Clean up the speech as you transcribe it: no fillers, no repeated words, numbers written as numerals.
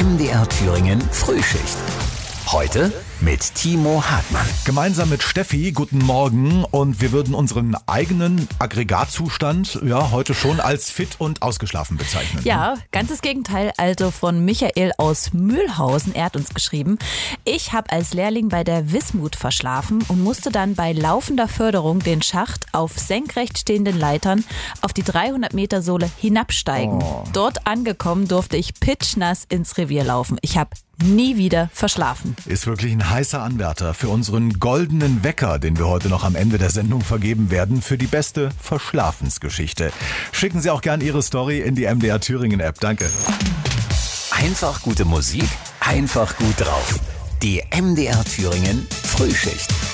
MDR Thüringen Frühschicht. Heute mit Timo Hartmann. Gemeinsam mit Steffi, guten Morgen. Und wir würden unseren eigenen Aggregatzustand heute schon als fit und ausgeschlafen bezeichnen. Ja, ganzes Gegenteil also von Michael aus Mühlhausen. Er hat uns geschrieben: Ich habe als Lehrling bei der Wismut verschlafen und musste dann bei laufender Förderung den Schacht auf senkrecht stehenden Leitern auf die 300-Meter-Sohle hinabsteigen. Dort angekommen durfte ich pitschnass ins Revier laufen. Ich habe nie wieder verschlafen. Ist wirklich ein heißer Anwärter für unseren goldenen Wecker, den wir heute noch am Ende der Sendung vergeben werden, für die beste Verschlafensgeschichte. Schicken Sie auch gern Ihre Story in die MDR Thüringen App. Danke. Einfach gute Musik, einfach gut drauf. Die MDR Thüringen Frühschicht.